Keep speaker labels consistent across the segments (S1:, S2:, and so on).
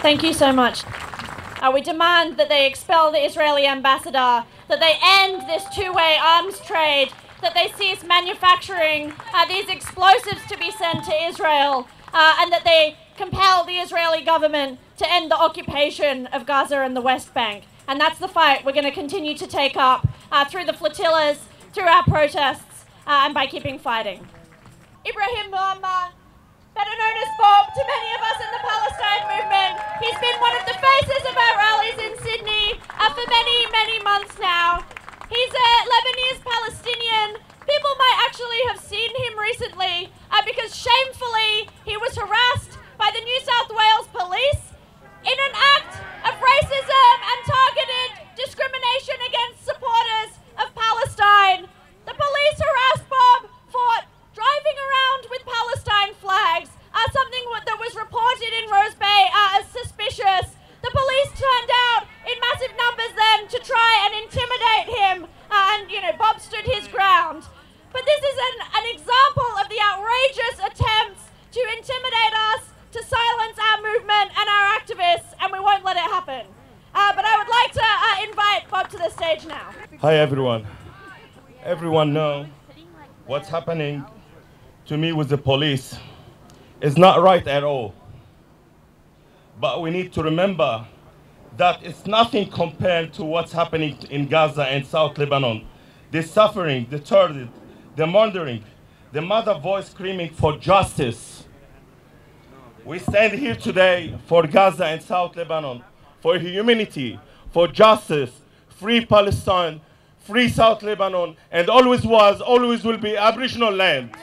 S1: Thank you so much. We demand that they expel the Israeli ambassador, that they end this two-way arms trade, that they cease manufacturing these explosives to be sent to Israel, and that they compel the Israeli government to end the occupation of Gaza and the West Bank. And that's the fight we're going to continue to take up through the flotillas, through our protests, and by keeping fighting. Ibrahim Muammar, better known as Bob to many of us in the Palestine movement. He's been one of the faces of our rallies in Sydney for many, many months now. He's a Lebanese Palestinian. People might actually have seen him recently because shamefully he was harassed by the New South Wales police in an act of racism and targeted discrimination against supporters of Palestine. The police harassed Bob for driving around with Palestine flags, something that was reported in Rose Bay as suspicious. The police turned out in massive numbers then to try and intimidate him, and Bob stood his ground. But this is an example of the outrageous attempts to intimidate us, to silence our movement and our activists, and we won't let it happen. But I would like to invite Bob to the stage now.
S2: Hi everyone. Everyone know what's happening to me with the police is not right at all. But we need to remember that it's nothing compared to what's happening in Gaza and South Lebanon. The suffering, the torture, the murdering, the mother voice screaming for justice. We stand here today for Gaza and South Lebanon, for humanity, for justice, free Palestine, free South Lebanon, and always was, always will be Aboriginal land.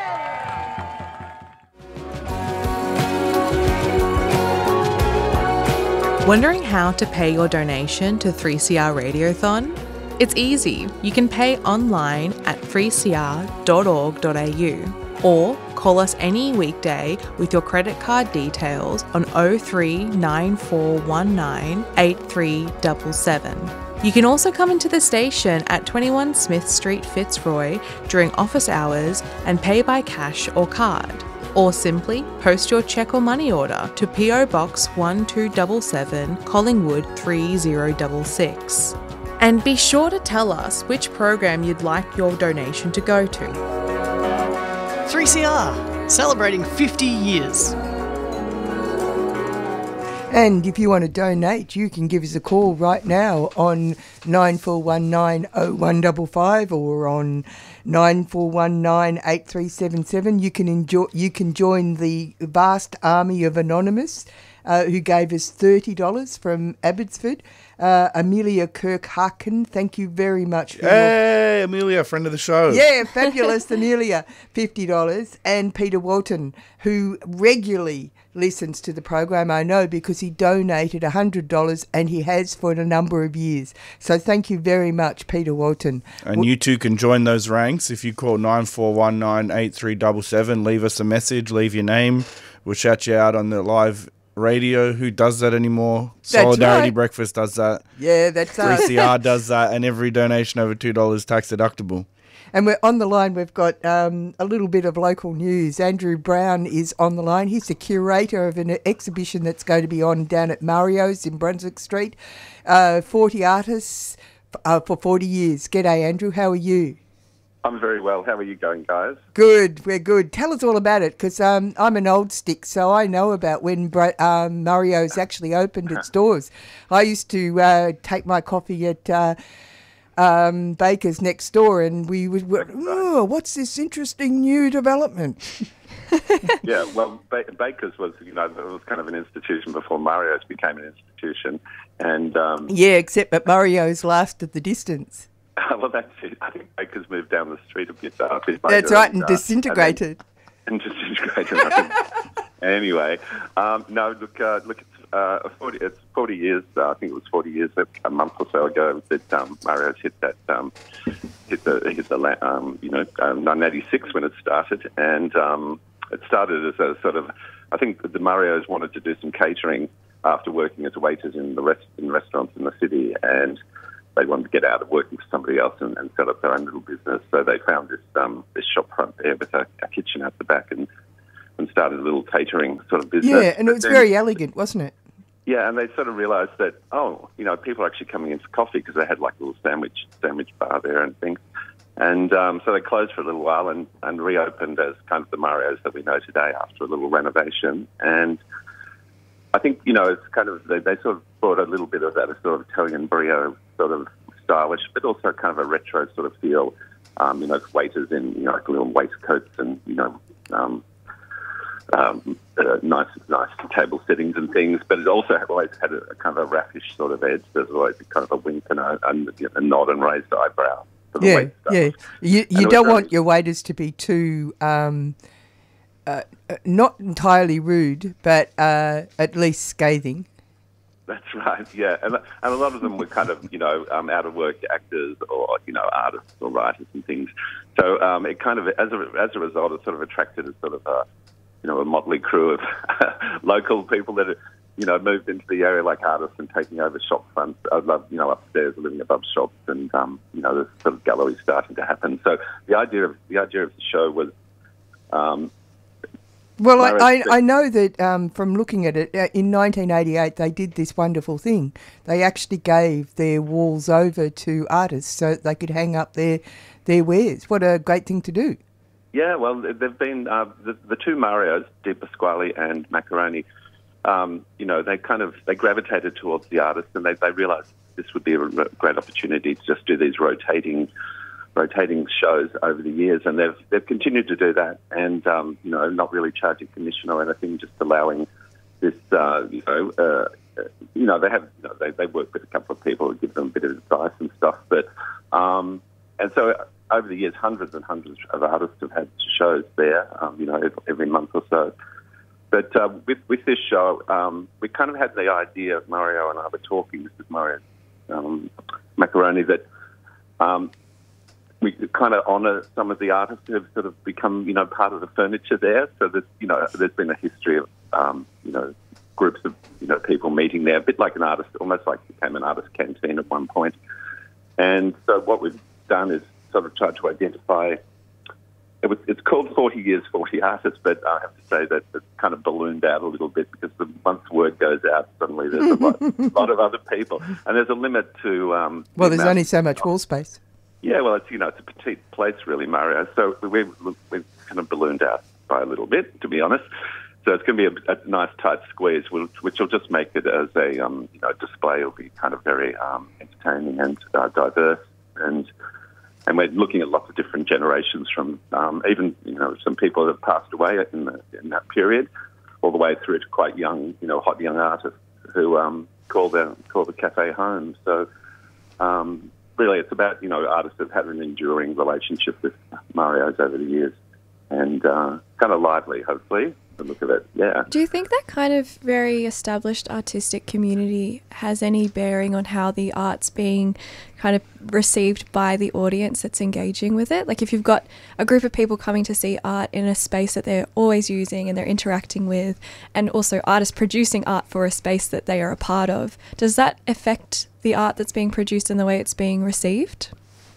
S3: Wondering how to pay your donation to 3CR Radiothon? It's easy. You can pay online at 3cr.org.au or call us any weekday with your credit card details on 03 9419 8377. You can also come into the station at 21 Smith Street, Fitzroy during office hours and pay by cash or card. Or simply post your cheque or money order to PO Box 1277 Collingwood 3066. And be sure to tell us which program you'd like your donation to go to.
S4: 3CR, celebrating 50 years.
S5: And if you want to donate, you can give us a call right now on 94190155 or on 94198377. You can join the vast army of Anonymous who gave us $30 from Abbotsford. Amelia Kirk-Harkin, thank you very much.
S6: Hey, Amelia, friend of the show.
S5: Yeah, fabulous, Amelia, $50. And Peter Walton, who regularly listens to the program, I know, because he donated $100 and he has for a number of years. So thank you very much, Peter Walton.
S6: And you too can join those ranks if you call 94198377. Leave us a message, leave your name. We'll shout you out on the live radio. Who does that anymore?
S5: That's
S6: Solidarity
S5: right.
S6: Breakfast does that.
S5: Yeah, that's us.
S6: 3CR does that, and every donation over $2 tax deductible.
S5: And we're on the line. We've got a little bit of local news. Andrew Brown is on the line. He's the curator of an exhibition that's going to be on down at Mario's in Brunswick Street. 40 artists for 40 years. G'day, Andrew. How are you?
S7: I'm very well. How are you going, guys?
S5: Good. We're good. Tell us all about it, because I'm an old stick, so I know about when Mario's actually opened its doors. I used to take my coffee at Baker's next door, and we would, oh, what's this interesting new development?
S7: Yeah, well, Baker's was, it was kind of an institution before Mario's became an institution, and
S5: yeah, except that Mario's lasted the distance.
S7: Well, that's it. I think Baker's moved down the street a bit.
S5: That's right, and disintegrated.
S7: And disintegrated. I think. Anyway, no, look, it's 40 years. I think it was 40 years a month or so ago that Mario's hit the 1986 when it started, and it started as a sort of, I think the Mario's wanted to do some catering after working as waiters in restaurants in the city, and they wanted to get out of working for somebody else and set up their own little business. So they found this shop front there with a kitchen out the back and started a little catering sort of business.
S5: Yeah, and it was very elegant, wasn't it?
S7: Yeah, and they sort of realised that, people are actually coming in for coffee because they had like a little sandwich bar there and things. And so they closed for a little while and reopened as kind of the Mario's that we know today after a little renovation. And I think, it's kind of, they sort of brought a little bit of that sort of Italian brio sort of stylish, but also kind of a retro sort of feel. Waiters in, like little waistcoats and, nice table settings and things, but it also always had a kind of a raffish sort of edge. There's always kind of a wink and a nod and raised eyebrow for the wait staff.
S5: Yeah. You don't want your waiters to be too, not entirely rude, but at least scathing.
S7: That's right, yeah. And a lot of them were kind of, out of work actors or, artists or writers and things. So it kind of, as a result, it sort of attracted a sort of a motley crew of local people that, moved into the area like artists and taking over shop fronts. I love, upstairs living above shops and, there's sort of galleries starting to happen. So the idea of the show was,
S5: well, I know that from looking at it, in 1988 they did this wonderful thing. They actually gave their walls over to artists so that they could hang up their wares. What a great thing to do.
S7: Yeah, well, they've been, the two Marios, Di Pasquale and Macaroni, they gravitated towards the artists and they realised this would be a great opportunity to just do these rotating shows over the years, and they've continued to do that, and not really charging commission or anything, just allowing this. They work with a couple of people who give them a bit of advice and stuff, but and so over the years, hundreds and hundreds of artists have had shows there, every month or so. But with this show, we kind of had the idea. Mario and I were talking. This is Mario Macaroni that. We kind of honour some of the artists who have sort of become, part of the furniture there. So there's been a history of, groups of, people meeting there, a bit like an artist, almost like became an artist canteen at one point. And so what we've done is sort of tried to identify. It's called 40 Years, 40 Artists, but I have to say that it's kind of ballooned out a little bit because once the word goes out, suddenly there's a lot of other people, and there's a limit to.
S5: Well, there's only so much wall space.
S7: Yeah, well, it's it's a petite place, really, Mario. So we've kind of ballooned out by a little bit, to be honest. So it's going to be a nice tight squeeze, which will just make it as a display. It'll be kind of very entertaining and diverse, and we're looking at lots of different generations from even some people that have passed away in that period, all the way through to quite young, hot young artists who call the cafe home. So. Really, it's about, artists that have had an enduring relationship with Mario's over the years, and kind of lively, hopefully, the look of it, yeah.
S8: Do you think that kind of very established artistic community has any bearing on how the art's being kind of received by the audience that's engaging with it? Like if you've got a group of people coming to see art in a space that they're always using and they're interacting with, and also artists producing art for a space that they are a part of, does that affect the art that's being produced and the way it's being received?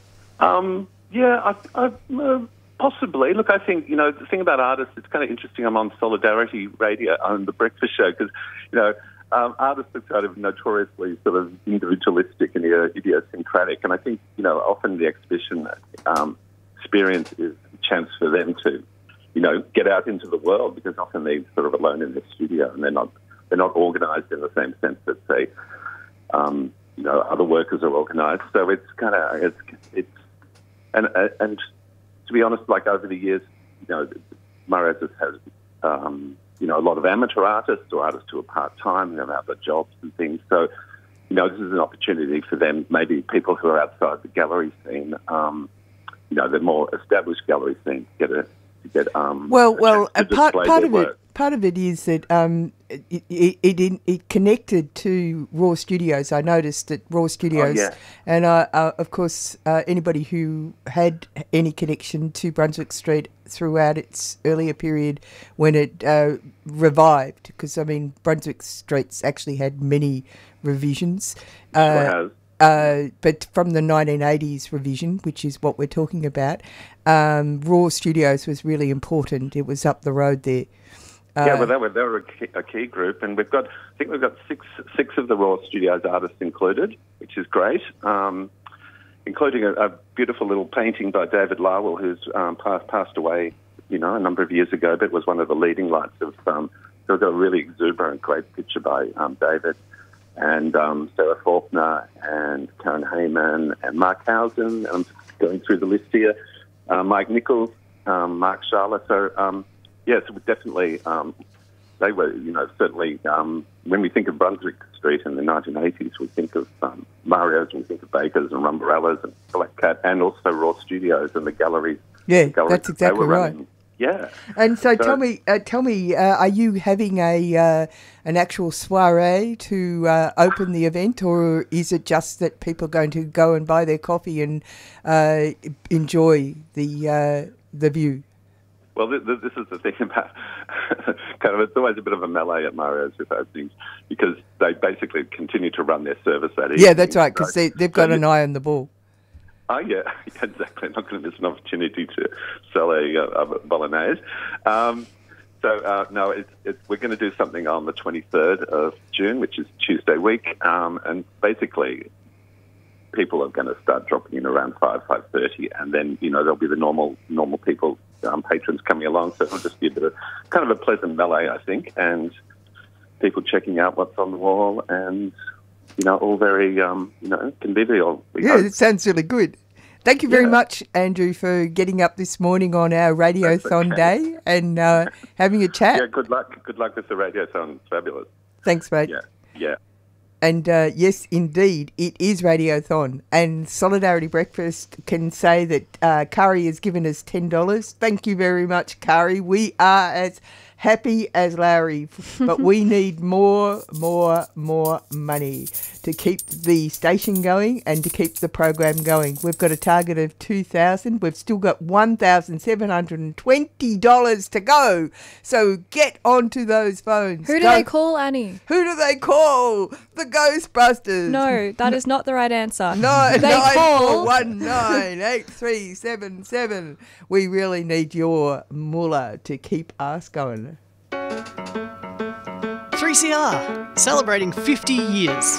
S7: Possibly. Look, I think, the thing about artists, it's kind of interesting. I'm on Solidarity Radio on The Breakfast Show because, artists are kind of notoriously sort of individualistic and idiosyncratic. And I think, often the exhibition experience is a chance for them to, get out into the world because often they're sort of alone in their studio and they're not organised in the same sense that, say, other workers are organised. So it's kind of, and to be honest, like over the years, Mario's has a lot of amateur artists or artists who are part-time, who have other jobs and things. So, this is an opportunity for them, maybe people who are outside the gallery scene, the more established gallery scene, to get
S5: part of it is that it connected to Raw Studios. I noticed that Raw Studios, and of course, anybody who had any connection to Brunswick Street throughout its earlier period when it revived, because Brunswick Street's actually had many revisions. But from the 1980s revision, which is what we're talking about, Raw Studios was really important. It was up the road there.
S7: Yeah, well, they were a key group, and I think we've got six of the Raw Studios artists included, which is great, including a beautiful little painting by David Lowell, who's passed away, a number of years ago, but was one of the leading lights of. So we've got a really exuberant, great picture by David, and Sarah Faulkner, and Karen Hayman, and Mark Housen. I'm going through the list here. Mike Nichols, Mark Sharla. So. Yes, definitely. They were, certainly. When we think of Brunswick Street in the 1980s, we think of Mario's, we think of Bakers and Rumbarellas and Black Cat, and also Raw Studios and the galleries.
S5: Yeah, that's exactly right.
S7: Yeah.
S5: And so tell me, are you having an actual soiree to open the event, or is it just that people are going to go and buy their coffee and enjoy the view?
S7: Well, this is the thing about it's always a bit of a melee at Mario's with openings because they basically continue to run their service that evening. Yeah,
S5: that's right, because they've got an eye on the ball.
S7: Oh, yeah, exactly. Not going to miss an opportunity to sell a bolognese. No, we're going to do something on the 23rd of June, which is Tuesday week, and basically people are going to start dropping in around 5:30, and then, there'll be the normal people, patrons coming along, so it'll just be a bit of kind of a pleasant melee, I think, and people checking out what's on the wall, and, all very, convivial.
S5: Yeah, it sounds really good. Thank you very much, Andrew, for getting up this morning on our Radiothon Day and having a chat.
S7: Yeah, good luck. Good luck with the Radiothon. It's fabulous.
S5: Thanks, mate.
S7: Yeah.
S5: And yes, indeed, it is Radiothon. And Solidarity Breakfast can say that Kari has given us $10. Thank you very much, Kari. We are as happy as Larry, but we need more money to keep the station going and to keep the program going. We've got a target of $2,000. We've still got $1,720 to go. So get onto those phones.
S8: Who do they call, Annie?
S5: Who do they call? The Ghostbusters.
S8: No, that is not the right answer.
S5: No,
S8: they call
S5: 94198377. We really need your moolah to keep us going.
S4: 3CR, celebrating 50 years.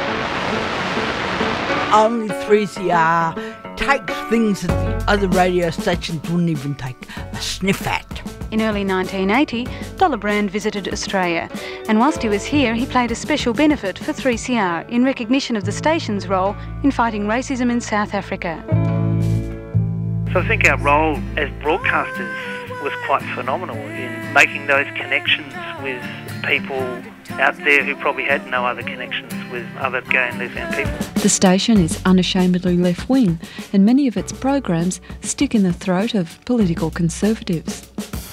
S9: Only 3CR takes things that the other radio stations wouldn't even take a sniff at.
S10: In early 1980, Dollar Brand visited Australia, and whilst he was here, he played a special benefit for 3CR in recognition of the station's role in fighting racism in South Africa.
S11: So I think our role as broadcasters was quite phenomenal in making those connections with people out there who probably had no other connections with other gay and lesbian people.
S12: The station is unashamedly left-wing, and many of its programs stick in the throat of political conservatives.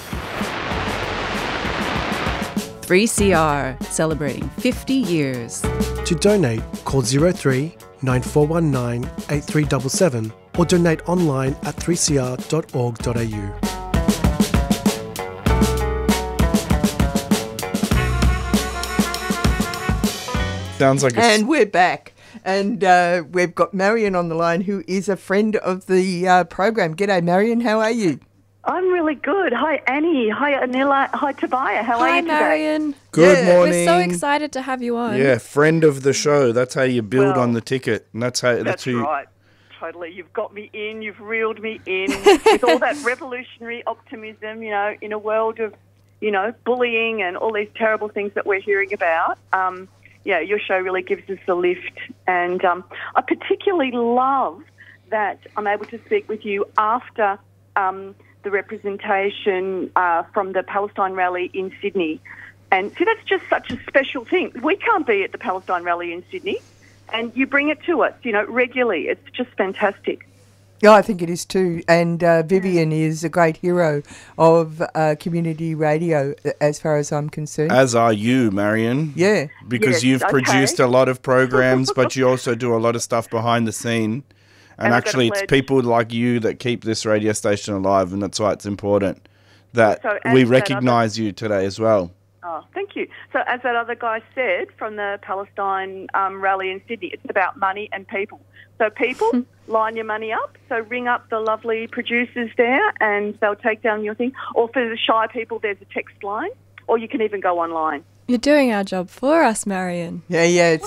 S3: 3CR, celebrating 50 years.
S13: To donate, call 03 9419 8377 or donate online at 3cr.org.au.
S6: Sounds like
S5: and we're back. And we've got Marion on the line, who is a friend of the program. G'day, Marion. How are you?
S14: I'm really good. Hi, Annie. Hi, Anila. Hi, Tobiah. How are you today?
S8: Hi, Marion.
S6: Good morning.
S8: We're so excited to have you on.
S6: Yeah, friend of the show. That's how you build on the ticket. And that's
S14: right. Totally. You've got me in. You've reeled me in with all that revolutionary optimism, in a world of, bullying and all these terrible things that we're hearing about. Your show really gives us a lift. And I particularly love that I'm able to speak with you after the representation from the Palestine rally in Sydney. And see, that's just such a special thing. We can't be at the Palestine rally in Sydney, and you bring it to us, regularly. It's just fantastic.
S5: Yeah, I think it is too. And Vivian is a great hero of community radio, as far as I'm concerned.
S6: As are you, Marion.
S5: Yeah.
S6: Because you've produced a lot of programs, but you also do a lot of stuff behind the scene. And actually, it's people like you that keep this radio station alive, and that's why it's important that we recognise you today as well.
S14: Oh, thank you. So as that other guy said from the Palestine rally in Sydney, it's about money and people. So people, line your money up. So ring up the lovely producers there and they'll take down your thing. Or for the shy people, there's a text line. or you can even go online.
S8: You're doing our job for us, Marion.
S5: Yeah, it's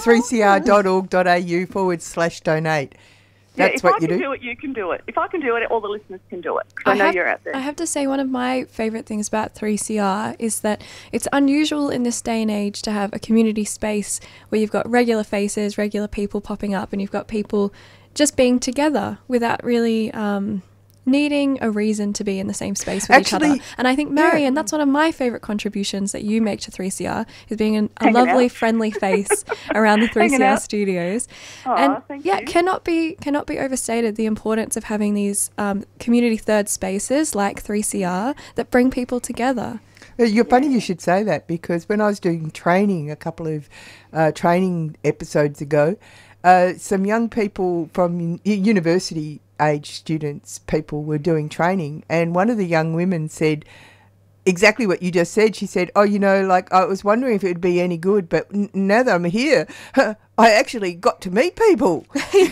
S5: 3cr.org.au/donate. That's what you do.
S14: If I can do it, you can do it. If I can do it, all the listeners can do it. I know you're out there.
S8: I have to say, one of my favourite things about 3CR is that it's unusual in this day and age to have a community space where you've got regular faces, regular people popping up, and you've got people just being together without really needing a reason to be in the same space with each other. And I think, Marion, that's one of my favourite contributions that you make to 3CR, is being a lovely, friendly face around the 3CR studios. And cannot be overstated the importance of having these community third spaces like 3CR that bring people together.
S5: You're funny you should say that, because when I was doing training a couple of training episodes ago, some young people from university age students, people were doing training, and one of the young women said exactly what you just said. She said, I was wondering if it would be any good, but now that I'm here, I actually got to meet people.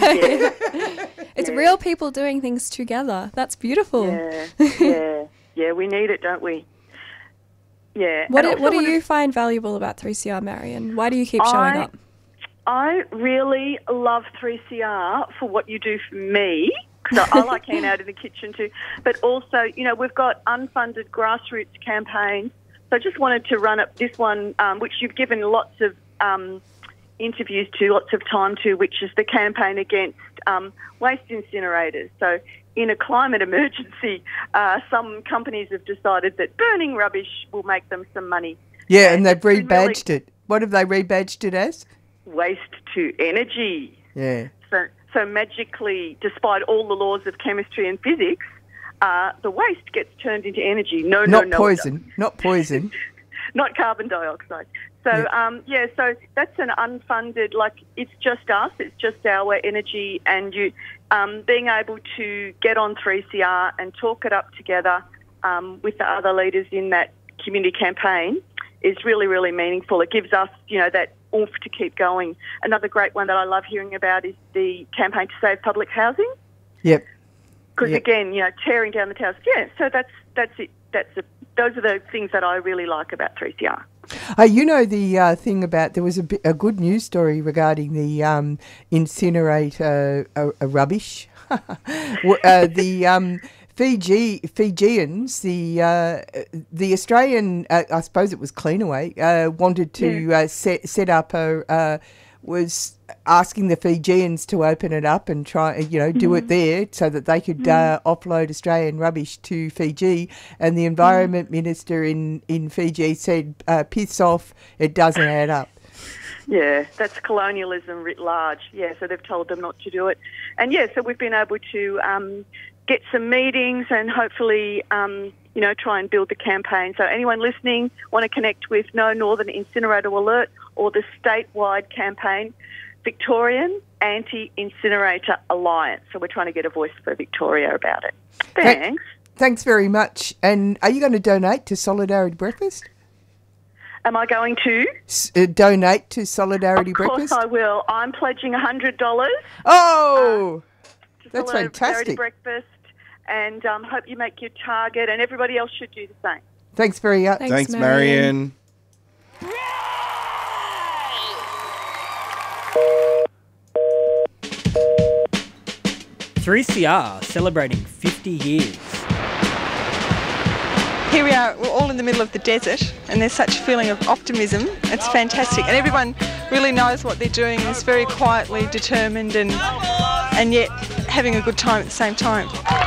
S8: It's real people doing things together. That's beautiful.
S14: Yeah, we need it, don't we? Yeah.
S8: What do you find valuable about 3CR, Marion? Why do you keep showing up?
S14: I really love 3CR for what you do for me, because I like hanging out in the kitchen too. But also, we've got unfunded grassroots campaigns. So I just wanted to run up this one, which you've given lots of interviews to, lots of time to, which is the campaign against waste incinerators. So in a climate emergency, some companies have decided that burning rubbish will make them some money.
S5: Yeah, and they've rebadged it. What have they rebadged it as?
S14: Waste to energy.
S5: Yeah.
S14: So magically, despite all the laws of chemistry and physics, the waste gets turned into energy. Not poison.
S5: Not poison.
S14: Not carbon dioxide. So, so that's an unfunded, it's just us, it's just our energy, and you being able to get on 3CR and talk it up together with the other leaders in that community campaign is really, really meaningful. It gives us, that oomph to keep going. Another great one that I love hearing about is the campaign to save public housing.
S5: Yep.
S14: Because again, tearing down the towers. Yeah, so that's it. Those are the things that I really like about 3CR.
S5: The thing about, there was a good news story regarding the incinerator rubbish. The Fijians, the Australian, I suppose it was Cleanaway, wanted to set up was asking the Fijians to open it up and try, do it there so that they could offload Australian rubbish to Fiji. And the Environment Minister in Fiji said, piss off, it doesn't add up.
S14: Yeah, that's colonialism writ large. Yeah, so they've told them not to do it. And so we've been able to get some meetings and hopefully, try and build the campaign. So anyone listening want to connect with No Northern Incinerator Alert or the statewide campaign, Victorian Anti-Incinerator Alliance. So we're trying to get a voice for Victoria about it. Thanks.
S5: Thanks very much. And are you going to donate to Solidarity Breakfast?
S14: Am I going to?
S5: Donate to Solidarity Breakfast?
S14: Of course I will. I'm pledging $100.
S5: Oh! That's fantastic.
S14: Breakfast, and hope you make your target, and everybody else should do the same.
S5: Thanks very much.
S6: Thanks, Marion.
S15: 3CR celebrating 50 years.
S16: Here we are, we're all in the middle of the desert, and there's such a feeling of optimism. It's fantastic, and everyone really knows what they're doing, is very quietly determined and yet having a good time at the same time.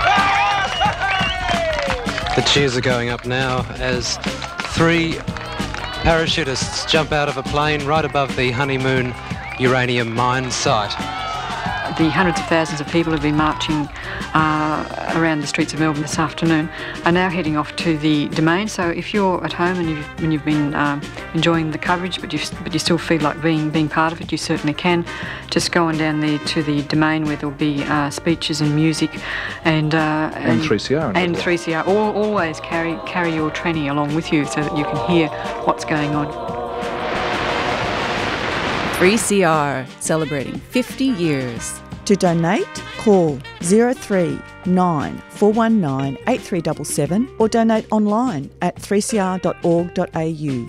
S17: The cheers are going up now as 3 parachutists jump out of a plane right above the Honeymoon uranium mine site.
S18: The hundreds of thousands of people who have been marching around the streets of Melbourne this afternoon are now heading off to the Domain. So if you're at home and you've been enjoying the coverage, but you still feel like being part of it, you certainly can. Just go on down there to the Domain, where there'll be speeches and music and
S19: 3CR.
S18: And 3CR. Always carry your tranny along with you so that you can hear what's going on.
S12: 3CR, celebrating 50 years.
S19: To donate, call 03 9 419 8377 or donate online at 3cr.org.au.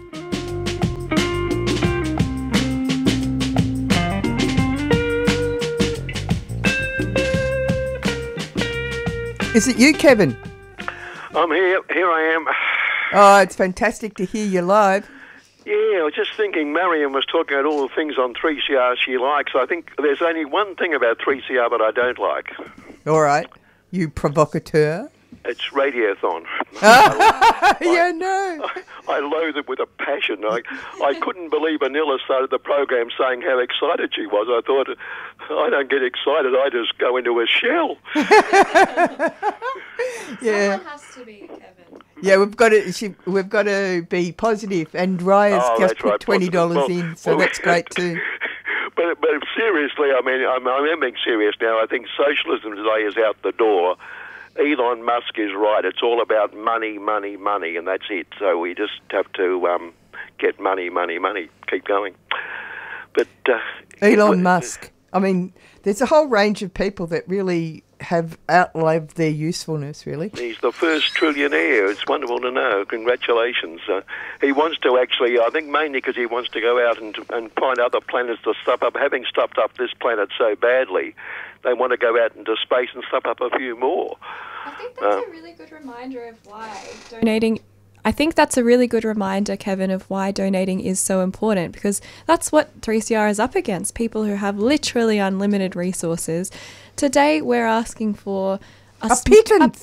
S5: Is it you, Kevin?
S20: I'm here. Here I am.
S5: Oh, it's fantastic to hear you live.
S20: Yeah, I was just thinking, Marion was talking about all the things on 3CR she likes. I think there's only one thing about 3CR that I don't like.
S5: All right. You provocateur.
S20: It's Radiothon.
S5: Yeah, no.
S20: I loathe it with a passion. I couldn't believe Anila started the program saying how excited she was. I thought, I don't get excited, I just go into a shell.
S5: Yeah.
S8: Someone has to be, Kevin.
S5: Yeah, we've got to be positive, and Raya's just put $20 in, so that's great too.
S20: But seriously, I mean, I'm being serious now. I think socialism today is out the door. Elon Musk is right. It's all about money, money, money, and that's it. So we just have to get money, money, money. Keep going. But
S5: Elon Musk. I mean, there's a whole range of people that really have outlived their usefulness, really.
S20: He's the first trillionaire. It's wonderful to know. Congratulations. He wants to actually, I think mainly because he wants to go out and find other planets to stuff up. Having stuffed up this planet so badly, they want to go out into space and stuff up a few more.
S8: I think that's a really good reminder of why donating... I think that's a really good reminder, Kevin, of why donating is so important, because that's what 3CR is up against, people who have literally unlimited resources. Today, we're asking for
S5: a pittance.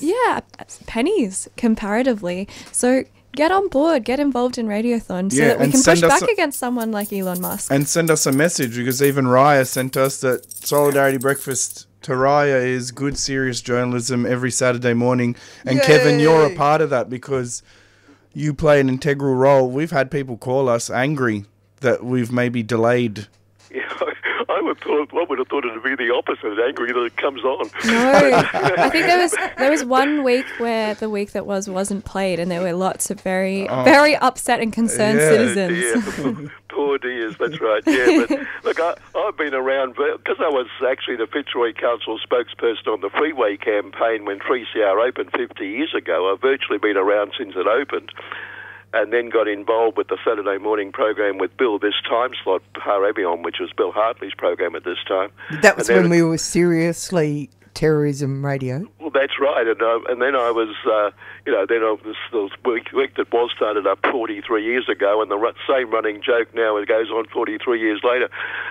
S8: Pennies, comparatively. So get on board, get involved in Radiothon so that we can push back against someone like Elon Musk.
S6: And send us a message, because even Raya sent us that Solidarity Breakfast to Raya is good, serious journalism every Saturday morning. And
S5: Yay!
S6: Kevin, you're a part of that because you play an integral role. We've had people call us angry that we've maybe delayed.
S20: Yeah, I would have thought it would be the opposite, angry that it comes on.
S8: No, I think there was 1 week where the week that wasn't played, and there were lots of very upset and concerned citizens.
S20: Yeah, poor dears, that's right. Yeah, but look, I've been around because I was actually the Fitzroy Council spokesperson on the Freeway campaign when 3CR opened 50 years ago. I've virtually been around since it opened. And then got involved with the Saturday morning program with Bill, this time slot, Par Avion, which was Bill Hartley's program at this time.
S5: That was when we were seriously terrorism radio.
S20: Well, that's right. And then I was, then I was week that was started up 43 years ago, and the same running joke now, it goes on 43 years later.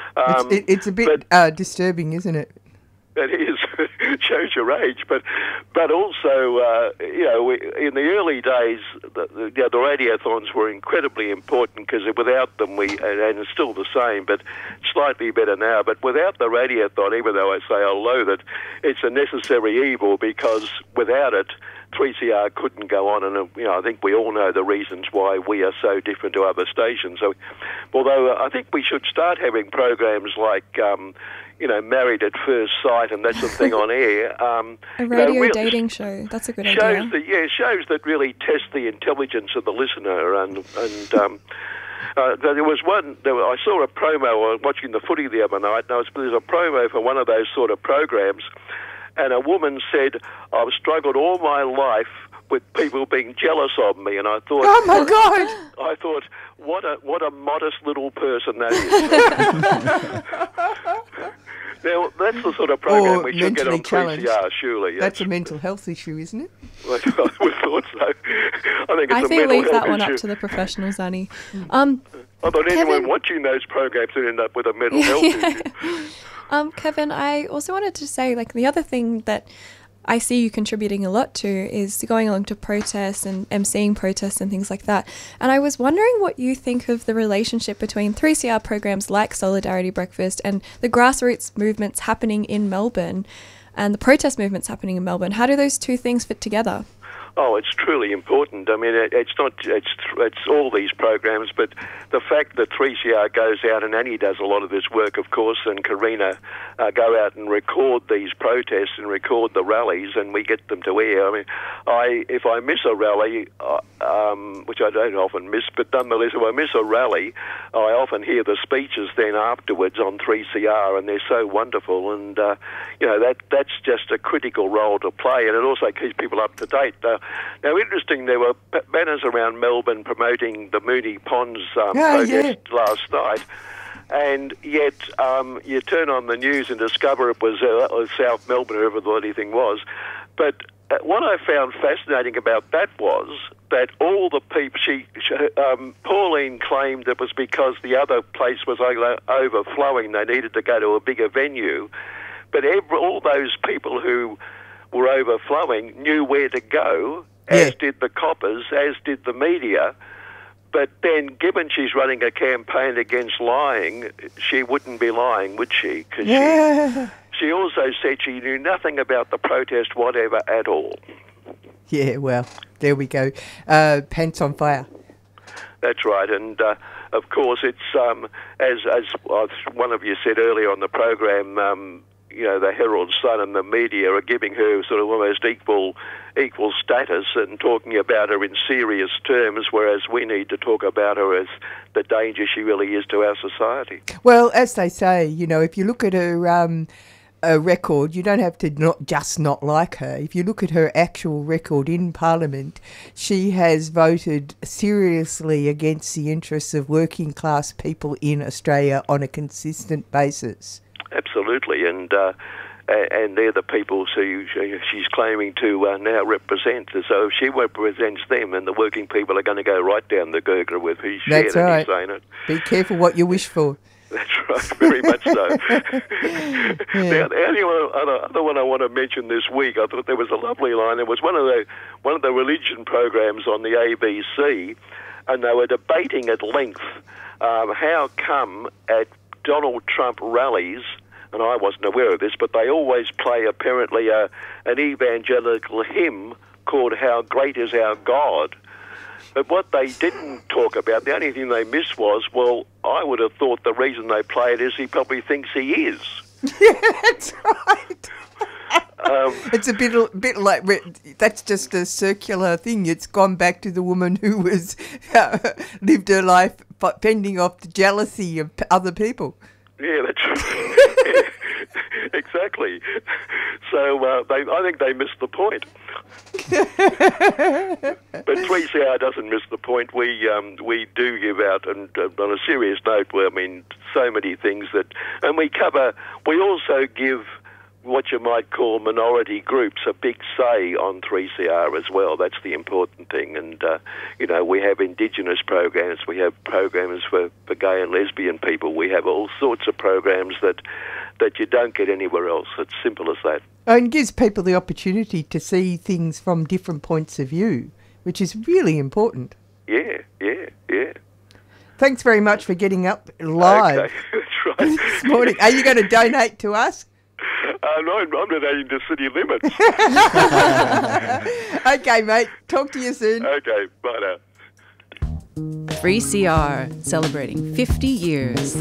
S5: It's a bit disturbing, isn't it?
S20: It is. It shows your age, but also, in the early days, the radiothons were incredibly important because without them, and it's still the same, but slightly better now. But without the radiothon, even though I say I loathe it, it's a necessary evil because without it, 3CR couldn't go on, and I think we all know the reasons why we are so different to other stations. So, although I think we should start having programs like, Married at First Sight and that sort of thing on air.
S8: A radio dating show. That's a good idea.
S20: Shows that really test the intelligence of the listener, and there was one. I saw a promo watching the footy the other night, and there's a promo for one of those sort of programs. And a woman said, I've struggled all my life with people being jealous of me. And I thought,
S5: oh my God!
S20: I thought, what a modest little person that is. Now, that's the sort of program we should get on 3CR, surely. Yes.
S5: That's a mental health issue, isn't it?
S20: I would have thought so.
S8: I think leave that one up to the professionals, Annie.
S20: I thought anyone watching those programs would end up with a mental health issue.
S8: Kevin, I also wanted to say, the other thing that I see you contributing a lot to is going along to protests and emceeing protests and things like that. And I was wondering what you think of the relationship between 3CR programs like Solidarity Breakfast and the grassroots movements happening in Melbourne and the protest movements happening in Melbourne. How do those two things fit together?
S20: Oh, it's truly important. I mean, it's all these programs, but the fact that 3CR goes out, and Annie does a lot of this work, of course, and Karina go out and record these protests and record the rallies, and we get them to air. I mean, if I miss a rally, which I don't often miss, but nonetheless, if I miss a rally, I often hear the speeches then afterwards on 3CR, and they're so wonderful, and that's just a critical role to play, and it also keeps people up to date. Now, interesting, there were banners around Melbourne promoting the Moonee Ponds protest last night, and yet you turn on the news and discover it was South Melbourne, whoever the bloody thing was. But what I found fascinating about that was that all the people, Pauline claimed it was because the other place was overflowing, they needed to go to a bigger venue, but all those people who were overflowing knew where to go, as did the coppers, as did the media. But then, given she's running a campaign against lying, she wouldn't be lying, would she? Because she also said she knew nothing about the protest whatever at all.
S5: Yeah, well, there we go. Pants on fire.
S20: That's right, and of course it's, as one of you said earlier on the program, the Herald Sun and the media are giving her sort of almost equal status and talking about her in serious terms, whereas we need to talk about her as the danger she really is to our society.
S5: Well, as they say, if you look at her record, you don't have to not like her. If you look at her actual record in Parliament, she has voted seriously against the interests of working class people in Australia on a consistent basis.
S20: Absolutely, and they're the people she's claiming to now represent. So if she represents them, and the working people are going to go right down the gurgler with who's
S5: That's right.
S20: He's saying it.
S5: Be careful what you wish for.
S20: That's right, very much so. Now, the only other one I want to mention this week, I thought there was a lovely line. It was one of the religion programs on the ABC, and they were debating at length how come at Donald Trump rallies, and I wasn't aware of this, but they always play apparently an evangelical hymn called "How Great Is Our God." But what they didn't talk about, the only thing they missed was, well, I would have thought the reason they play it is he probably thinks he is.
S5: Yeah, that's right. It's a bit like, that's just a circular thing. It's gone back to the woman who was lived her life fending off the jealousy of other people.
S20: Yeah, that's right. Exactly. So I think they missed the point. But 3CR doesn't miss the point. We do give out, and on a serious note, so many things and we also give what you might call minority groups a big say on 3CR as well. That's the important thing. And, we have Indigenous programs, we have programs for gay and lesbian people, we have all sorts of programs that you don't get anywhere else. It's simple as that.
S5: And gives people the opportunity to see things from different points of view, which is really important.
S20: Yeah.
S5: Thanks very much for getting up live.
S20: Okay, that's right.
S5: This morning. Are you going to donate to us?
S20: No, I'm donating to City Limits.
S5: Okay, mate. Talk to you soon.
S20: Okay, bye now.
S3: 3CR, celebrating 50 years.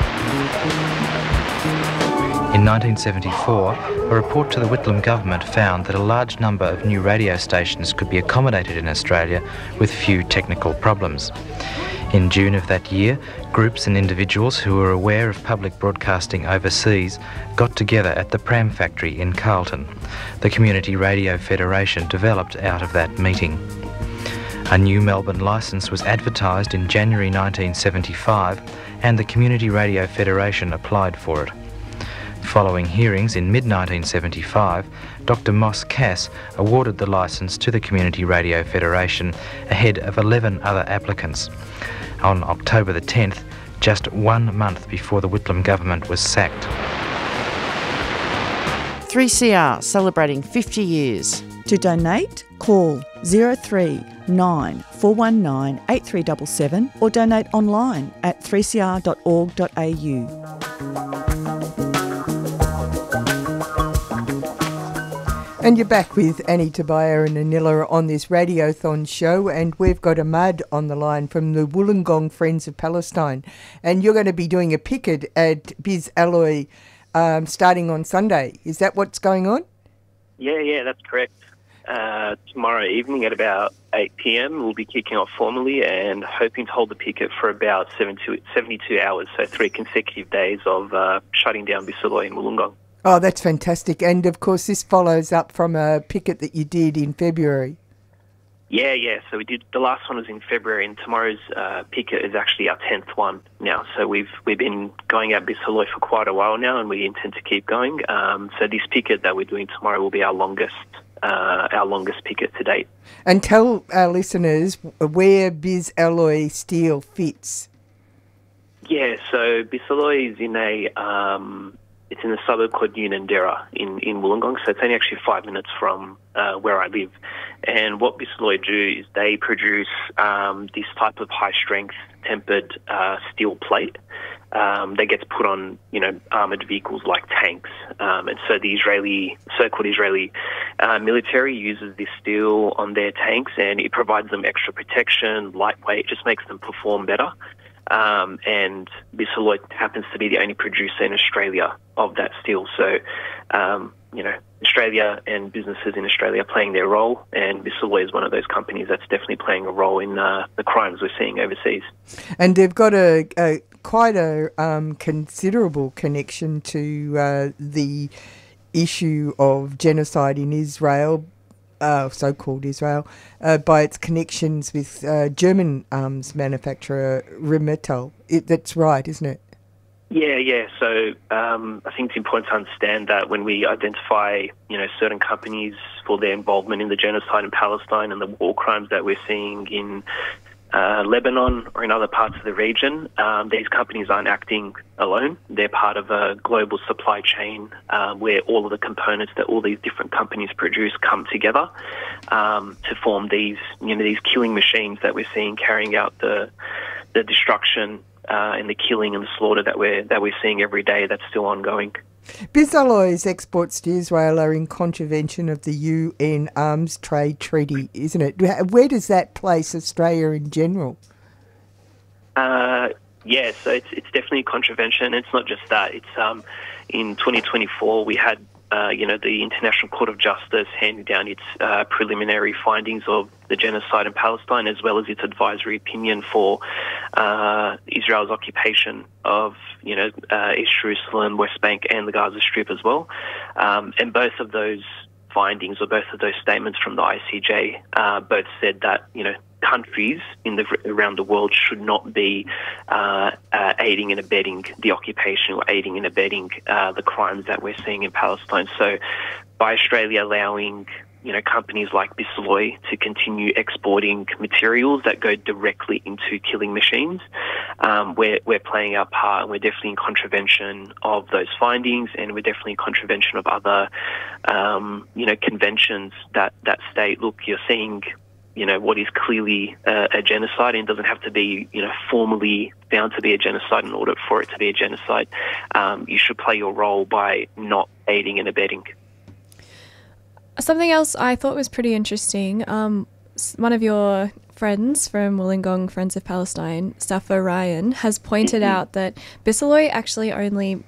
S21: In 1974, a report to the Whitlam government found that a large number of new radio stations could be accommodated in Australia with few technical problems. In June of that year, groups and individuals who were aware of public broadcasting overseas got together at the Pram Factory in Carlton. The Community Radio Federation developed out of that meeting. A new Melbourne licence was advertised in January 1975, and the Community Radio Federation applied for it. Following hearings in mid-1975, Dr Moss Cass awarded the licence to the Community Radio Federation ahead of 11 other applicants. On October the 10th, just 1 month before the Whitlam government was sacked.
S19: 3CR, celebrating 50 years. To donate, call 039 419 8377 or donate online at 3cr.org.au.
S5: And you're back with Annie Tobias and Anila on this Radiothon show, and we've got Ahmad on the line from the Wollongong Friends of Palestine, and you're going to be doing a picket at Biz Alloy starting on Sunday. Is that what's going on?
S1: Yeah, that's correct. Tomorrow evening at about 8 p.m. we'll be kicking off formally and hoping to hold the picket for about 72 hours, so 3 consecutive days of shutting down Biz Alloy in Wollongong.
S5: Oh, that's fantastic. And, of course, this follows up from a picket that you did in February.
S1: Yeah. So we did. The last one was in February, and tomorrow's picket is actually our 10th one now. So we've been going at Biz Alloy for quite a while now, and we intend to keep going. So this picket that we're doing tomorrow will be our longest picket to date. And
S5: tell our listeners where Biz Alloy Steel fits.
S1: Yeah. So Biz Alloy is in it's in a suburb called Unanderra in Wollongong, so it's only actually 5 minutes from where I live. And what Biz Alloy do is they produce this type of high-strength tempered steel plate that gets put on, armoured vehicles like tanks. And so the so-called Israeli military uses this steel on their tanks, and it provides them extra protection, lightweight, it just makes them perform better. And Biz Alloy happens to be the only producer in Australia of that steel. So, Australia and businesses in Australia are playing their role, and Biz Alloy is one of those companies that's definitely playing a role in the crimes we're seeing overseas.
S5: And they've got quite a considerable connection to the issue of genocide in Israel, so-called Israel, by its connections with German arms manufacturer Rheinmetall. That's right, isn't it?
S1: Yeah. So I think it's important to understand that when we identify, certain companies for their involvement in the genocide in Palestine and the war crimes that we're seeing in Lebanon or in other parts of the region, these companies aren't acting alone. They're part of a global supply chain where all of the components that all these different companies produce come together to form these killing machines that we're seeing carrying out the destruction and the killing and the slaughter that we're seeing every day. That's still ongoing.
S5: Biz Alloy's exports to Israel are in contravention of the UN Arms Trade Treaty, isn't it? Where does that place Australia in general?
S1: So it's definitely a contravention. It's not just that. It's in 2024 we had the International Court of Justice handing down its preliminary findings of the genocide in Palestine, as well as its advisory opinion for Israel's occupation of, East Jerusalem, West Bank, and the Gaza Strip as well. And both of those findings, or both of those statements from the ICJ, both said that, countries around the world should not be aiding and abetting the occupation or aiding and abetting the crimes that we're seeing in Palestine. So by Australia allowing companies like Biz Alloy to continue exporting materials that go directly into killing machines, we're playing our part, and we're definitely in contravention of those findings, and we're definitely in contravention of other conventions that state, look, you're seeing what is clearly a genocide, and doesn't have to be, formally found to be a genocide in order for it to be a genocide. You should play your role by not aiding and abetting.
S8: Something else I thought was pretty interesting, one of your friends from Wollongong Friends of Palestine, Safa Ryan, has pointed out that Biz Alloy actually only...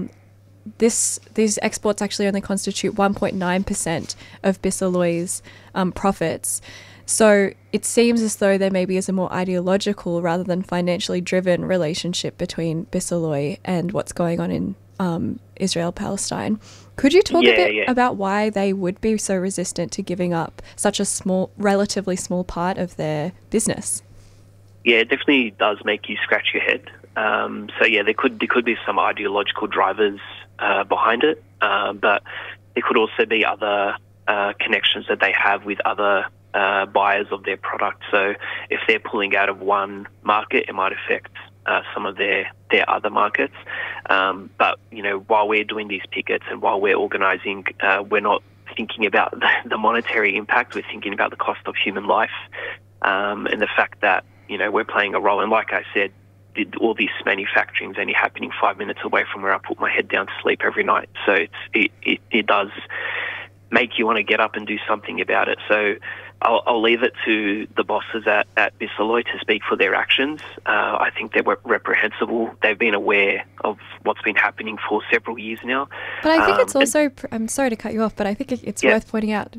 S8: these exports actually only constitute 1.9% of Biz Alloy's profits. So it seems as though there maybe is a more ideological rather than financially driven relationship between Biz Alloy and what's going on in Israel-Palestine. Could you talk a bit about why they would be so resistant to giving up such a relatively small part of their business?
S1: Yeah, it definitely does make you scratch your head. There could be some ideological drivers behind it, but there could also be other connections that they have with other buyers of their product. So if they're pulling out of one market, it might affect some of their other markets. But while we're doing these pickets and while we're organising, we're not thinking about the monetary impact. We're thinking about the cost of human life, and the fact that we're playing a role. And like I said, all this manufacturing is only happening 5 minutes away from where I put my head down to sleep every night. So it does make you want to get up and do something about it. So I'll leave it to the bosses at Bisalloy to speak for their actions. I think they're reprehensible. They've been aware of what's been happening for several years now.
S8: But I think it's also, I'm sorry to cut you off, but I think it's worth pointing out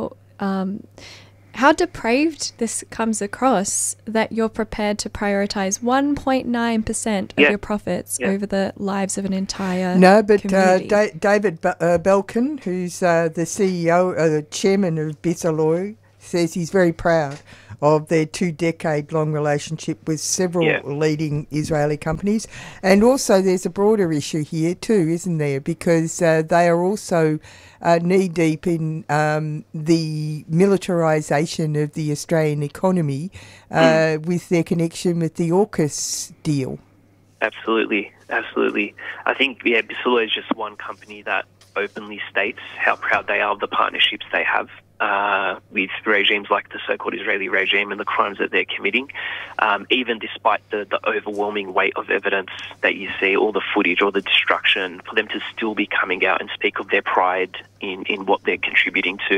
S8: how depraved this comes across, that you're prepared to prioritise 1.9% of your profits over the lives of an entire community.
S5: David Belkin, who's the CEO, chairman of Bisalloy, says he's very proud of their 2-decade-long relationship with several leading Israeli companies. And also there's a broader issue here too, isn't there? Because they are also knee-deep in the militarisation of the Australian economy with their connection with the AUKUS deal.
S1: Absolutely. I think, Bisalloy is just one company that openly states how proud they are of the partnerships they have with regimes like the so-called Israeli regime and the crimes that they're committing, even despite the overwhelming weight of evidence that you see, all the footage, all the destruction, for them to still be coming out and speak of their pride in what they're contributing to.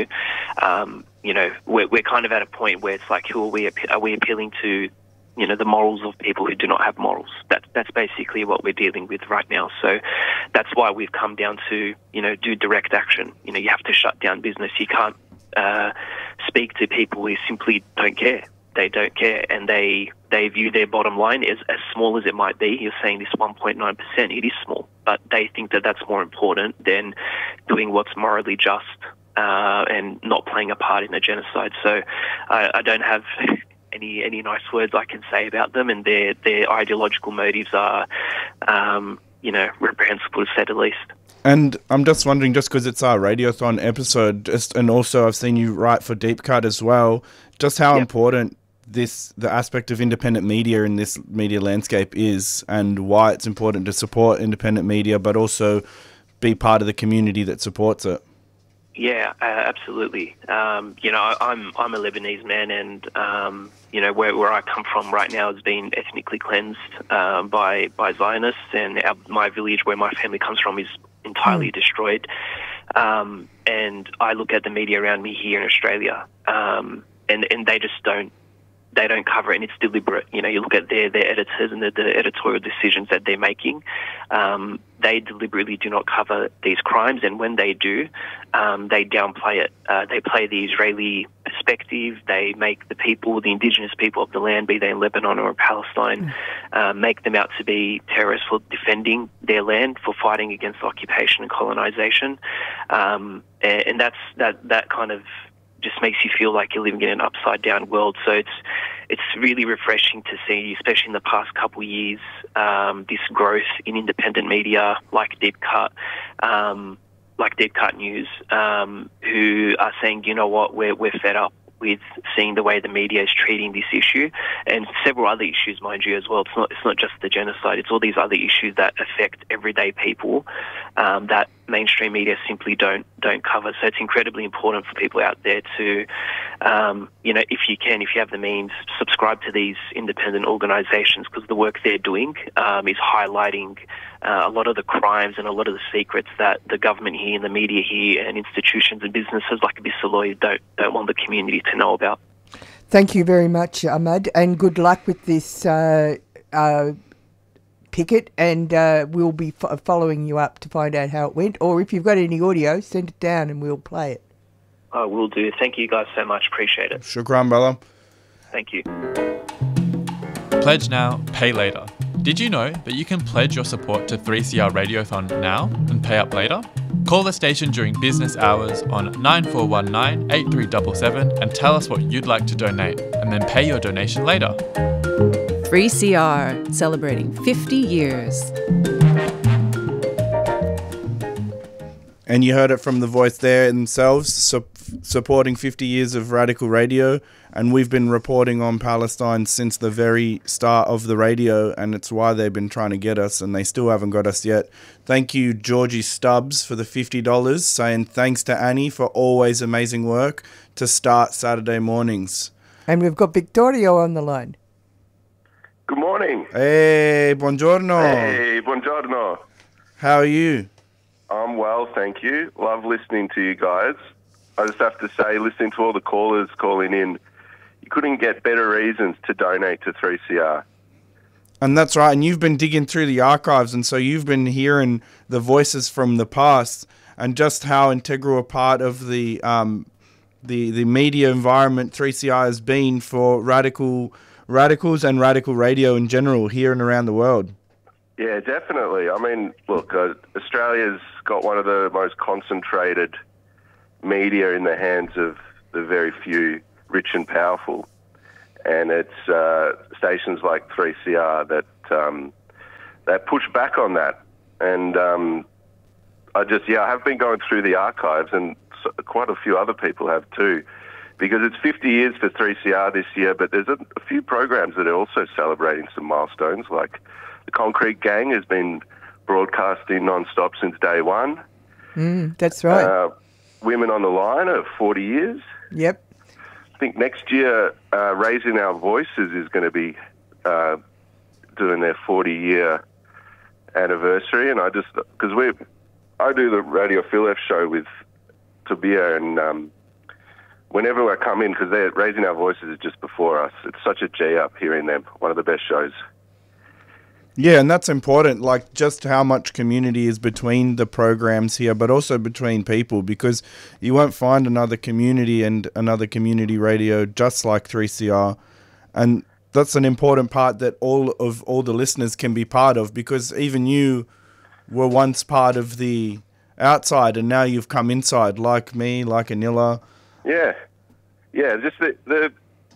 S1: We're kind of at a point where it's like, are we appealing to the morals of people who do not have morals? That's basically what we're dealing with right now. So that's why we've come down to, do direct action. You have to shut down business. You can't speak to people who simply don't care. They don't care, and they view their bottom line as small as it might be. You're saying this 1.9%, it is small, but they think that that's more important than doing what's morally just and not playing a part in the genocide. So I don't have any nice words I can say about them, and their ideological motives are, reprehensible to say the least.
S6: And I'm just wondering, just because it's our Radiothon episode, and also I've seen you write for Deep Cut as well, just how important the aspect of independent media in this media landscape is, and why it's important to support independent media, but also be part of the community that supports it.
S1: Yeah, absolutely. I'm a Lebanese man, and where I come from right now has been ethnically cleansed by Zionists, and my village where my family comes from is entirely destroyed. And I look at the media around me here in Australia, and they just don't cover it, and it's deliberate. You look at their editors and the editorial decisions that they're making. They deliberately do not cover these crimes, and when they do, they downplay it. They play the Israeli perspective. They make the indigenous people of the land, be they in Lebanon or in Palestine, make them out to be terrorists for defending their land, for fighting against occupation and colonization. And that kind of just makes you feel like you're living in an upside-down world. So it's really refreshing to see, especially in the past couple of years, this growth in independent media like Deep Cut News, who are saying, you know what, we're fed up with seeing the way the media is treating this issue, and several other issues, mind you, as well. It's not just the genocide. It's all these other issues that affect everyday people that mainstream media simply don't cover. So it's incredibly important for people out there to, if you have the means, subscribe to these independent organisations, because the work they're doing is highlighting a lot of the crimes and a lot of the secrets that the government here and the media here and institutions and businesses like Bisalloy don't want the community to know about.
S5: Thank you very much, Ahmad, and good luck with this picket, and we'll be following you up to find out how it went, or if you've got any audio, send it down and we'll play it.
S1: I will do. Thank you guys so much. Appreciate it.
S6: Shukran, brother.
S1: Thank you.
S2: Pledge now, pay later. Did you know that you can pledge your support to 3CR Radiothon now and pay up later? Call the station during business hours on 9419 8377 and tell us what you'd like to donate, and then pay your donation later.
S3: 3CR, celebrating 50 years.
S6: And you heard it from the voice there themselves, supporting 50 years of radical radio. And we've been reporting on Palestine since the very start of the radio, and it's why they've been trying to get us, and they still haven't got us yet. Thank you, Georgie Stubbs, for the $50, saying thanks to Annie for always amazing work to start Saturday mornings.
S5: And we've got Victorio on the line.
S22: Good morning.
S6: Hey, buongiorno.
S22: Hey, buongiorno.
S6: How are you?
S22: I'm well, thank you. Love listening to you guys. I just have to say, listening to all the callers calling in, you couldn't get better reasons to donate to 3CR.
S6: And that's right. And you've been digging through the archives, and so you've been hearing the voices from the past and just how integral a part of the media environment 3CR has been for radicals and radical radio in general here and around the world.
S22: Yeah, definitely. I mean, look, Australia's got one of the most concentrated media in the hands of the very few rich and powerful. And it's stations like 3CR that push back on that. And I have been going through the archives, and quite a few other people have too, because it's 50 years for 3CR this year, but there's a few programs that are also celebrating some milestones, like the Concrete Gang has been broadcasting non-stop since day one.
S5: That's right.
S22: Women on the Line are 40 years.
S5: Yep.
S22: I think next year, Raising Our Voices is going to be doing their 40-year anniversary, and I do the Radio Phil F show with Tabia, and whenever I come in, because Raising Our Voices is just before us, it's such a G-up hearing them, one of the best shows.
S6: Yeah, and that's important, like just how much community is between the programs here, but also between people, because you won't find another community and another community radio just like 3CR. And that's an important part that all the listeners can be part of, because even you were once part of the outside and now you've come inside, like me, like Anila.
S22: Yeah, just the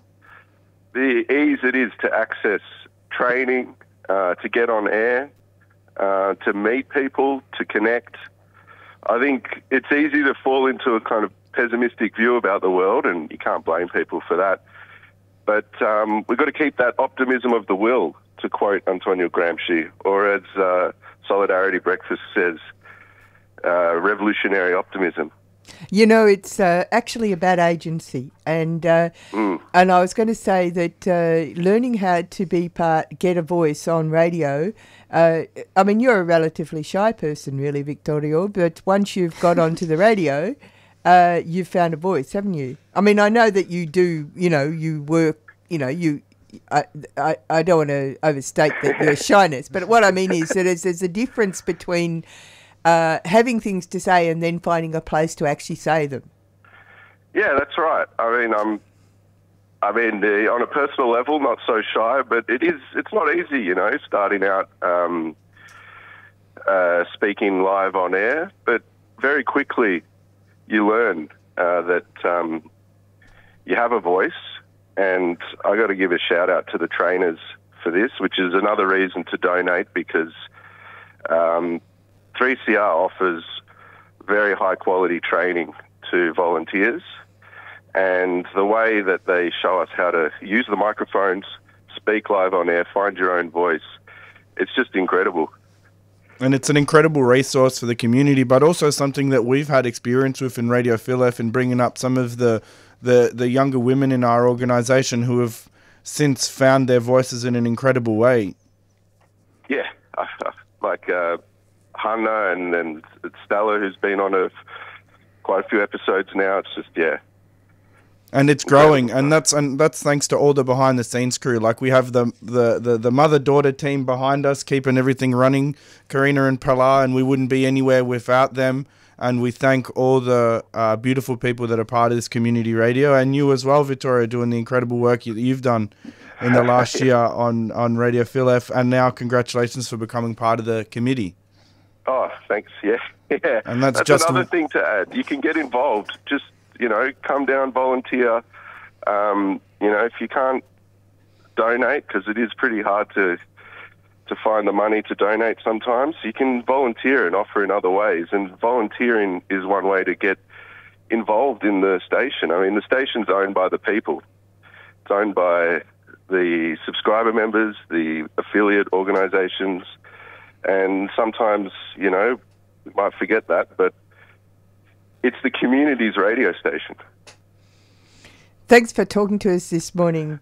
S22: ease it is to access training, to get on air, to meet people, to connect. I think it's easy to fall into a kind of pessimistic view about the world, and you can't blame people for that. But we've got to keep that optimism of the will, to quote Antonio Gramsci, or as Solidarity Breakfast says, revolutionary optimism.
S5: You know, it's actually about agency, and I was going to say that learning how to get a voice on radio. I mean, you're a relatively shy person, really, Victoria, but once you've got onto the radio, you've found a voice, haven't you? I mean, I know that you do. You know, you work. You know, you. I don't want to overstate your shyness, but what I mean is that there's a difference between having things to say and then finding a place to actually say them.
S22: Yeah, that's right. I mean, on a personal level, not so shy, but it's not easy, you know, starting out speaking live on air. But very quickly, you learn that you have a voice, and I got to give a shout out to the trainers for this, which is another reason to donate, because 3CR offers very high quality training to volunteers, and the way that they show us how to use the microphones, speak live on air, find your own voice, it's just incredible.
S6: And it's an incredible resource for the community, but also something that we've had experience with in Radio Phil F, in bringing up some of the younger women in our organisation who have since found their voices in an incredible way.
S22: Yeah, like Hannah and Stella, who's been on quite a few episodes now. It's just, yeah.
S6: And it's growing, and that's thanks to all the behind the scenes crew. Like, we have the mother-daughter team behind us, keeping everything running, Karina and Pilar, and we wouldn't be anywhere without them. And we thank all the beautiful people that are part of this community radio, and you as well, Victoria, doing the incredible work you've done in the last year on Radio Phil F. And now, congratulations for becoming part of the committee.
S22: Oh, thanks. Yeah.
S6: And that's
S22: just another thing to add. You can get involved. Just, you know, come down, volunteer. You know, if you can't donate, because it is pretty hard to find the money to donate sometimes, you can volunteer and offer in other ways. And volunteering is one way to get involved in the station. I mean, the station's owned by the people. It's owned by the subscriber members, the affiliate organisations, and sometimes, you know, we might forget that, but it's the community's radio station.
S5: Thanks for talking to us this morning.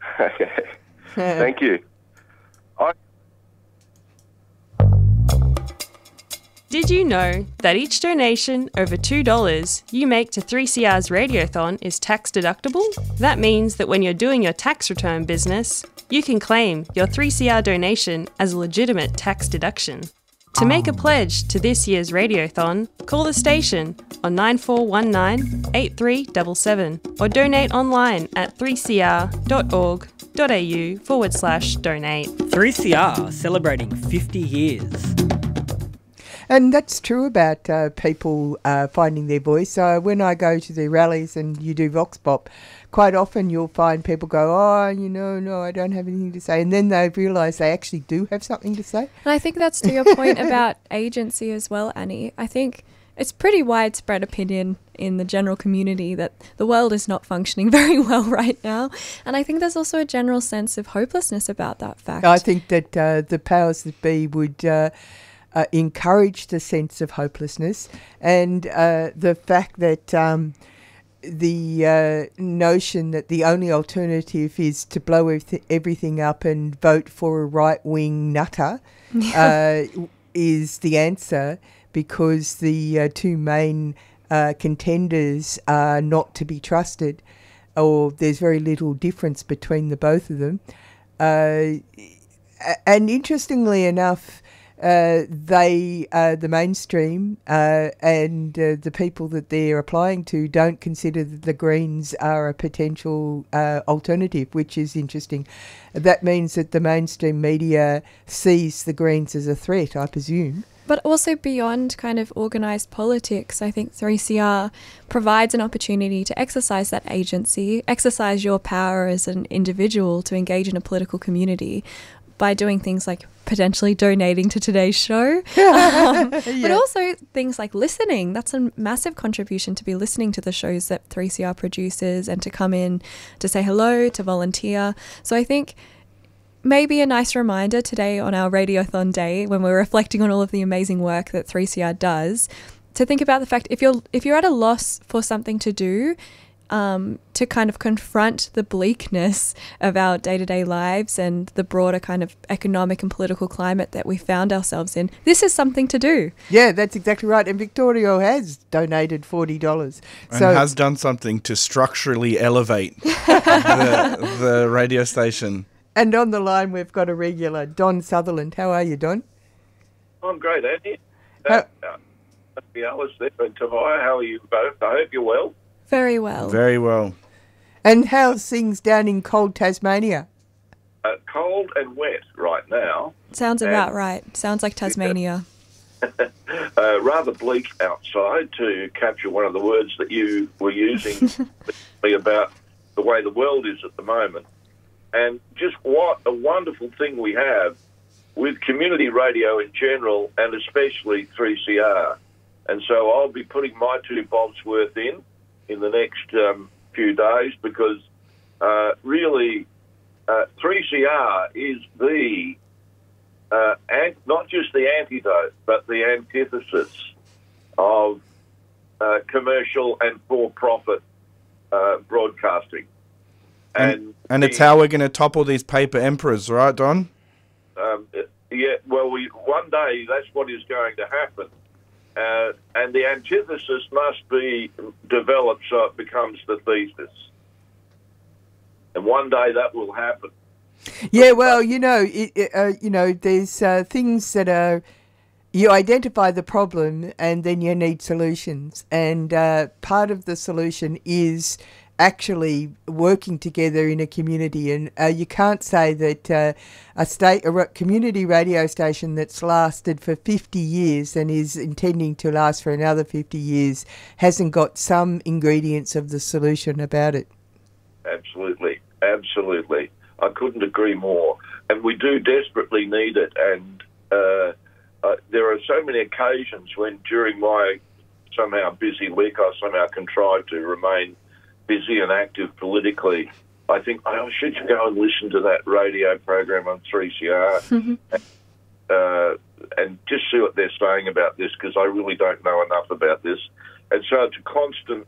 S22: Thank you.
S4: Did you know that each donation over $2 you make to 3CR's Radiothon is tax deductible? That means that when you're doing your tax return business, you can claim your 3CR donation as a legitimate tax deduction. To make a pledge to this year's Radiothon, call the station on 9419 8377 or donate online at 3cr.org.au/donate.
S15: 3CR celebrating 50 years.
S5: And that's true about people finding their voice. When I go to the rallies and you do Vox Pop, quite often you'll find people go, no, I don't have anything to say. And then they realise they actually do have something to say.
S8: And I think that's to your point about agency as well, Annie. I think it's pretty widespread opinion in the general community that the world is not functioning very well right now. And I think there's also a general sense of hopelessness about that fact.
S5: I think that the powers that be would encourage the sense of hopelessness and the fact that the notion that the only alternative is to blow everything up and vote for a right-wing nutter is the answer, because the two main contenders are not to be trusted, or there's very little difference between the both of them. And interestingly enough, the mainstream and the people that they're applying to don't consider that the Greens are a potential alternative, which is interesting. That means that the mainstream media sees the Greens as a threat, I presume.
S8: But also beyond kind of organised politics, I think 3CR provides an opportunity to exercise that agency, exercise your power as an individual to engage in a political community by doing things like potentially donating to today's show, but also things like listening. That's a massive contribution, to be listening to the shows that 3CR produces and to come in to say hello, to volunteer. So I think maybe a nice reminder today on our Radiothon Day, when we're reflecting on all of the amazing work that 3CR does, to think about the fact if you're at a loss for something to do, to kind of confront the bleakness of our day-to-day lives and the broader kind of economic and political climate that we found ourselves in, this is something to do.
S5: Yeah, that's exactly right. And Victorio has donated $40.
S6: And has done something to structurally elevate the radio station.
S5: And on the line, we've got a regular, Don Sutherland. How are you, Don?
S7: I'm great, Andy. Alice there and Tavia, how are you both? I hope you're well.
S8: Very well.
S6: Very well.
S5: And how's things down in cold Tasmania?
S7: Cold and wet right now.
S8: Sounds about right. Sounds like Tasmania.
S7: Rather bleak outside, to capture one of the words that you were using about the way the world is at the moment. And just what a wonderful thing we have with community radio in general, and especially 3CR. And so I'll be putting my 2 bobs worth in the next few days, because really 3CR is the, not just the antidote, but the antithesis of commercial and for-profit broadcasting.
S6: And it's how we're going to topple these paper emperors, right, Don?
S7: Yeah, well, one day that's what is going to happen. And the antithesis must be developed so it becomes the thesis. And one day that will happen.
S5: Yeah, well, there's things that are, you identify the problem and then you need solutions. And part of the solution is actually working together in a community, and you can't say that a community radio station that's lasted for 50 years and is intending to last for another 50 years hasn't got some ingredients of the solution about it.
S7: Absolutely. I couldn't agree more. And we do desperately need it. And there are so many occasions when during my somehow busy week I somehow contrive to remain busy and active politically. I think, should you go and listen to that radio program on 3CR and just see what they're saying about this, because I really don't know enough about this. And so it's a constant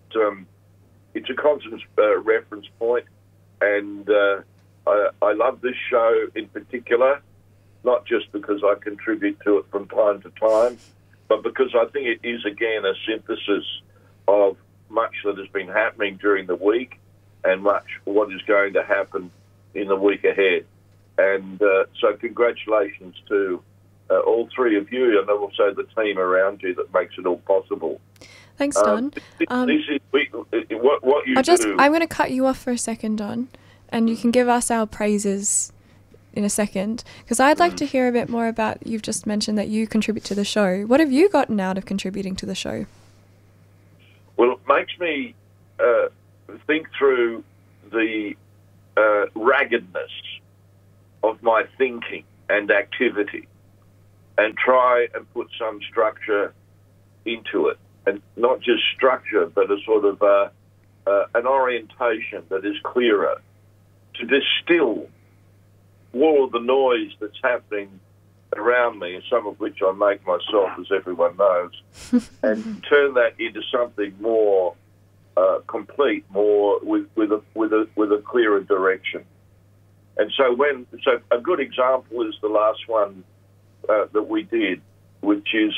S7: reference point, and I love this show in particular, not just because I contribute to it from time to time, but because I think it is, again, a synthesis of much that has been happening during the week and much what is going to happen in the week ahead. And so congratulations to all three of you and also the team around you that makes it all possible.
S8: Thanks, Don.
S7: This is what you do.
S8: I'm going to cut you off for a second, Don, and you can give us our praises in a second, because I'd like to hear a bit more about, you've just mentioned that you contribute to the show. What have you gotten out of contributing to the show?
S7: Well, it makes me think through the raggedness of my thinking and activity and try and put some structure into it. And not just structure, but a sort of an orientation that is clearer to distill all of the noise that's happening around me, some of which I make myself, as everyone knows, and turn that into something more complete, more with a clearer direction. And so a good example is the last one that we did, which is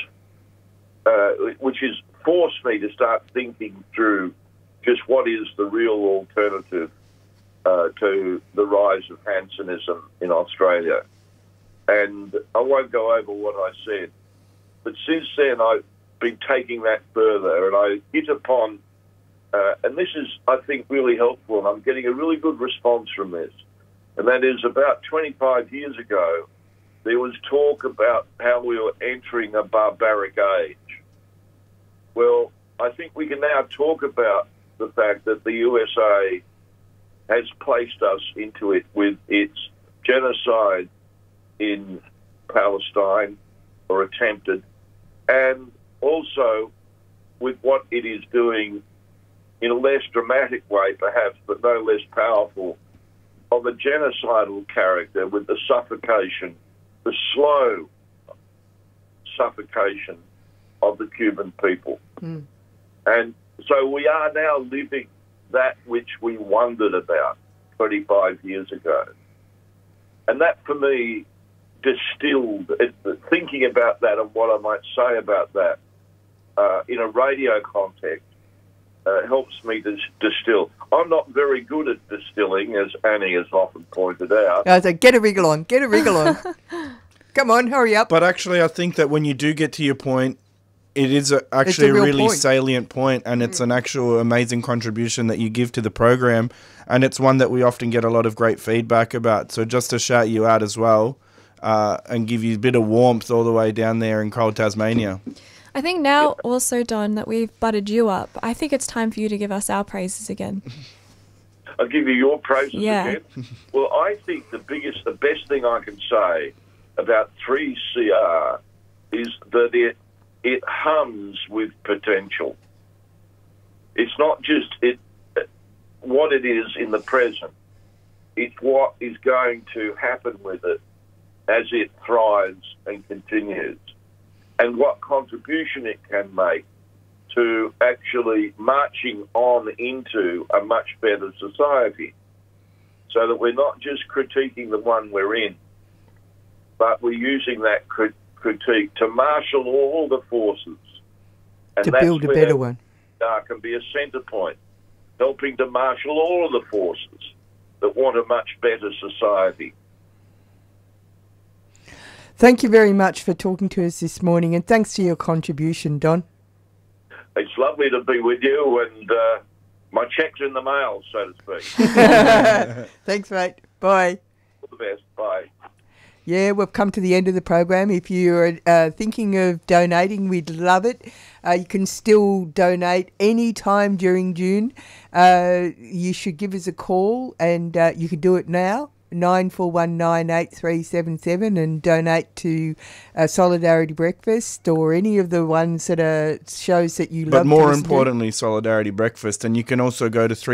S7: forced me to start thinking through just what is the real alternative to the rise of Hansonism in Australia. And I won't go over what I said, but since then I've been taking that further, and I hit upon, and this is, I think, really helpful, and I'm getting a really good response from this, and that is about 25 years ago, there was talk about how we were entering a barbaric age. Well, I think we can now talk about the fact that the USA has placed us into it with its genocide in Palestine, or attempted, and also with what it is doing in a less dramatic way, perhaps, but no less powerful, of a genocidal character with the suffocation, the slow suffocation of the Cuban people. And so we are now living that which we wondered about 25 years ago. And that, for me, distilled, thinking about that and what I might say about that in a radio context helps me to distill. I'm not very good at distilling, as Annie has often pointed out.
S5: I say, get a wriggle on, get a wriggle on. Come on, hurry up.
S6: But actually, I think that when you do get to your point, it is actually a really salient point, and it's an actual amazing contribution that you give to the program, and it's one that we often get a lot of great feedback about. So just to shout you out as well, and give you a bit of warmth all the way down there in cold Tasmania.
S8: I think now also, Don, that we've butted you up, I think it's time for you to give us our praises again.
S7: I'll give you your praises again. Well, I think the best thing I can say about 3CR is that it hums with potential. It's not just what it is in the present. It's what is going to happen with it as it thrives and continues, and what contribution it can make to actually marching on into a much better society, so that we're not just critiquing the one we're in, but we're using that critique to marshal all the forces. And
S5: to build a better one.
S7: Can be a centre point, helping to marshal all of the forces that want a much better society.
S5: Thank you very much for talking to us this morning, and thanks to your contribution, Don.
S7: It's lovely to be with you, and my check's in the mail, so to speak.
S5: Thanks, mate. Bye.
S7: All the best. Bye.
S5: Yeah, we've come to the end of the program. If you're thinking of donating, we'd love it. You can still donate any time during June. You should give us a call, and you can do it now, 94198377, and donate to Solidarity Breakfast or any of the ones that are shows that you love.
S6: But more importantly, Solidarity Breakfast. And you can also go to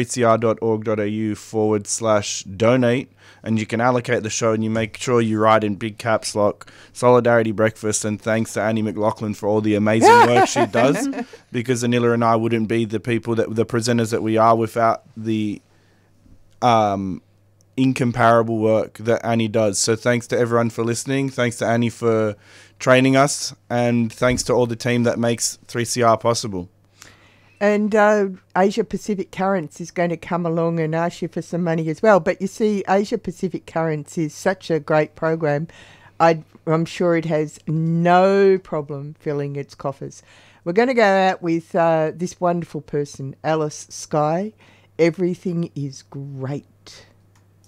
S6: 3cr.org.au/donate, and you can allocate the show, and you make sure you write in big caps lock Solidarity Breakfast. And thanks to Annie McLaughlin for all the amazing work she does, because Anila and I wouldn't be the presenters that we are without the incomparable work that Annie does. So thanks to everyone for listening. Thanks to Annie for training us, and thanks to all the team that makes 3CR possible.
S5: And Asia Pacific Currents is going to come along and ask you for some money as well. But you see, Asia Pacific Currents is such a great program. I'm sure it has no problem filling its coffers. We're going to go out with this wonderful person, Alice Skye. Everything is great.